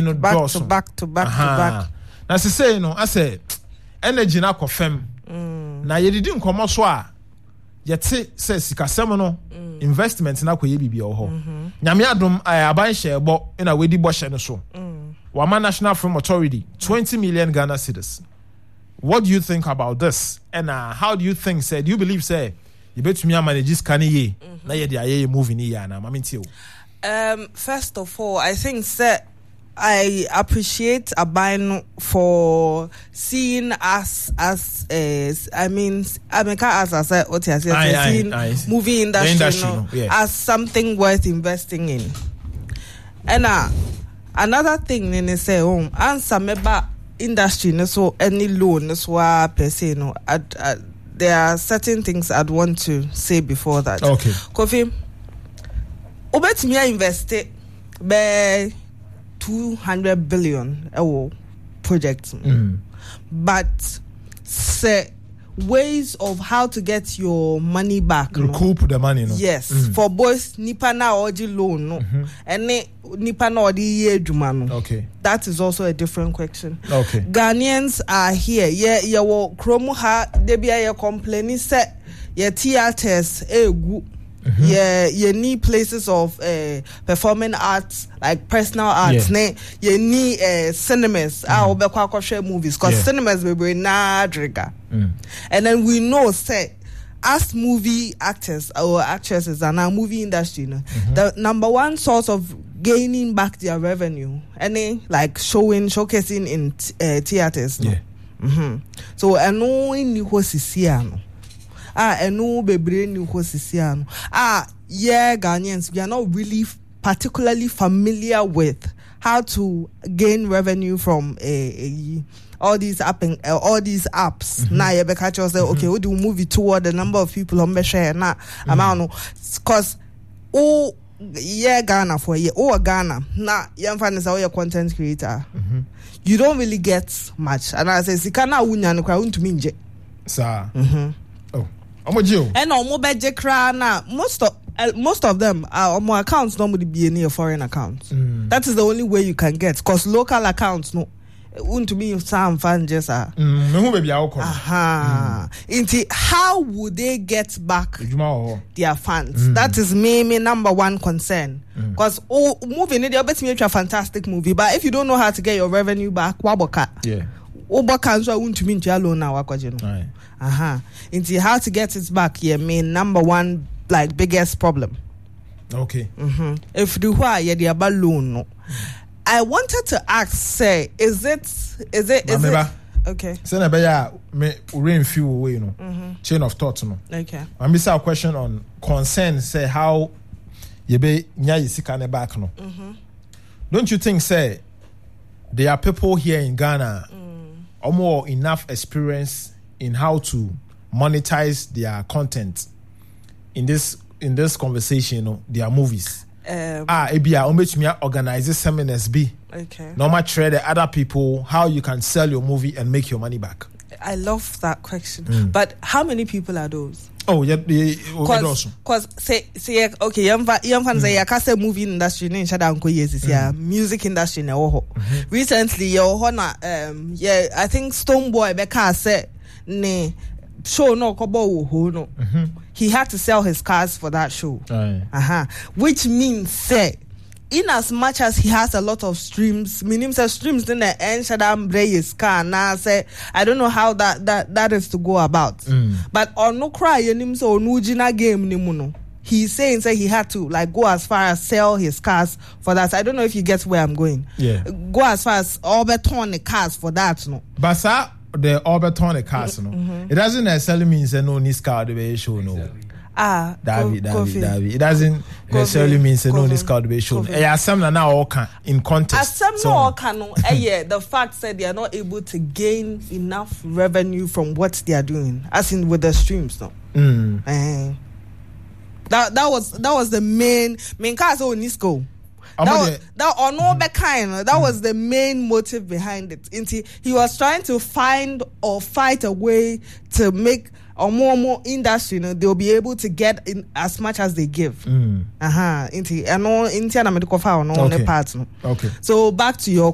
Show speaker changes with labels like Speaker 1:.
Speaker 1: no
Speaker 2: back to back.
Speaker 1: Na say no, I say energy na kofem. Na yedidi nkomo so a yete say sikasem no investment na koye bibia ho. Nyame adom aban shebo na wedi bo hye no so. Wama National Film Authority 20 million Ghana cedis. What do you think about this? And how do you think, say, do you believe, say, you bet me manage this can ye? Na ye the aye movie ni ya na maminti.
Speaker 2: First of all, I think that I appreciate Aban for seeing us as I mean as I said seeing movie industry as something worth investing in. And another thing in say answer meba industry no so any loan so per se no there are certain things I'd want to say before that.
Speaker 1: Okay.
Speaker 2: Kofi obetimi invest be 200 billion project. But say ways of how to get your money back.
Speaker 1: Recoup the money, no?
Speaker 2: Yes. For both nipa na oji loan, no. And nipa na odi ejuma, no.
Speaker 1: Okay.
Speaker 2: That is also a different question.
Speaker 1: Okay.
Speaker 2: Ghanaians are here. Yeah, wo kromo ha debia ye complaining say ye theaters egu. Yeah, you need places of performing arts, like personal arts. You need cinemas. Movies, because cinemas will be nadriga. And then we know, say, as movie actors or actresses and our movie industry, the number one source of gaining back their revenue, like showcasing in theaters. So I know in the Ghanaians, we are not really particularly familiar with how to gain revenue from all these apps. Now you better say, okay, we do move it toward the number of people on share now. Because Ghana for Ghana now young fans are your content creator. You don't really get much, and I say sikana wunya no kwa untumi nje.
Speaker 1: Sir.
Speaker 2: And most of them are on my accounts normally be near foreign accounts. That is the only way you can get, because local accounts no to be some fun just how would they get back their funds? That is maybe number one concern, because moving it, you're betting a fantastic movie, but if you don't know how to get your revenue back, waboka into how to get it back here, number one, like biggest problem.
Speaker 1: Okay.
Speaker 2: If the why the about loan, no. I wanted to ask, say, is it okay?
Speaker 1: Send a me rain few away, no chain of thought, no.
Speaker 2: Okay.
Speaker 1: I miss a question on concern, say how you be nya yisikane back, no. Don't you think, say, there are people here in Ghana or more enough experience in how to monetize their content in this conversation, you know, their movies? Ebia organize seminars be.
Speaker 2: Okay.
Speaker 1: Normal trade other people how you can sell your movie and make your money back.
Speaker 2: I love that question. But how many people are those?
Speaker 1: Oh, yeah,
Speaker 2: because say okay, young fans say I say movie industry in Shadanko years yeah, music industry na recently your I think Stonebwoy Beka said ne show no kobo wo no. He had to sell his cars for that show. Which means say in as much as he has a lot of streams, meaning streams in the end Shadam Bray's car now say I don't know how that is to go about. But on no cry him so nujina game ni muno. He's saying say he had to like go as far as sell his cars for that. I don't know if you get where I'm going.
Speaker 1: Yeah.
Speaker 2: Go as far as overturn the cars for that, no.
Speaker 1: But sir, the overturn the cars, no. It doesn't necessarily mean say no this car the way show no. David. It doesn't necessarily mean say no this car the way show. Some now all can in context.
Speaker 2: Some no all can no. The fact that they are not able to gain enough revenue from what they are doing, as in with the streams, no. That was the main cause on Nisco. That was the main motive behind it. He was trying to find or fight a way to make or more industry, they'll be able to get in as much as they give. Okay. So back to your